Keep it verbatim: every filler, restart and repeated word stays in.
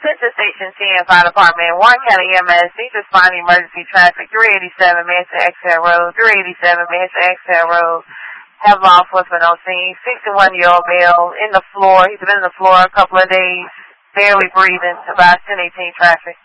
Attention Station ten, Fire Department, Warren County E M S, need to respond to emergency traffic, three eighty-seven Manson Exhale Road, three eighty-seven Manson Exhale Road. Have law enforcement on scene, sixty-one-year-old male in the floor. He's been in the floor a couple of days, barely breathing, about ten eighteen traffic.